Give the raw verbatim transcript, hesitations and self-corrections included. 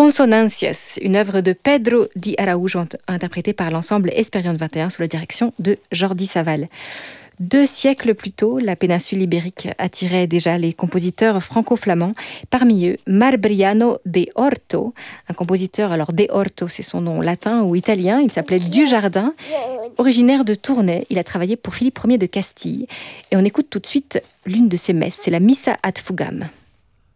Consonancias, une œuvre de Pedro Di Araújo interprétée par l'ensemble Espérion vingt et un sous la direction de Jordi Savall. Deux siècles plus tôt, la péninsule ibérique attirait déjà les compositeurs franco-flamands. Parmi eux, Marbriano de Orto, un compositeur, alors de Orto, c'est son nom latin ou italien, il s'appelait Dujardin. Originaire de Tournai, il a travaillé pour Philippe Ier de Castille. Et on écoute tout de suite l'une de ses messes, c'est la Missa ad Fugam.